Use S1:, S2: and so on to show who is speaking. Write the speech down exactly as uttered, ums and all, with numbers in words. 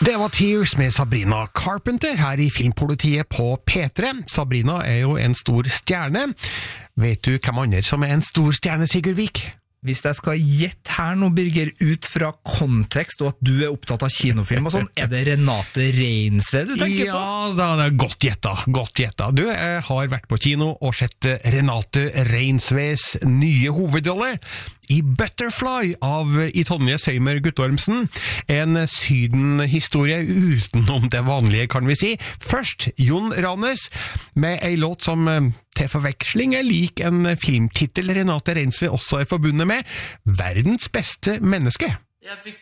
S1: Det var Tears med Sabrina Carpenter her i Filmpolitiet på P tre. Sabrina er jo en stor stjerne. Vet du hvem andre som er en stor stjerne, Sigurd Vik?
S2: Hvis jeg skal gjette her nå, Birger, ut fra kontekst og at du er opptatt av kinofilm og sånn, er det Renate Reinsve du tenker
S1: ja,
S2: på?
S1: Ja, da, det er godt gjetta, godt gjetta. Du jeg har vært på kino og sett Renate Reinsves nye hovedrolle i Butterfly av i Tonje Søymer Guttormsen. En sydenhistorie utenom det vanlige, kan vi si. Først Jon Ranes med en låt som til forveksling er lik en filmtitel Renate Reinsve også er forbundet med, Verdens beste menneske.
S3: Jeg fikk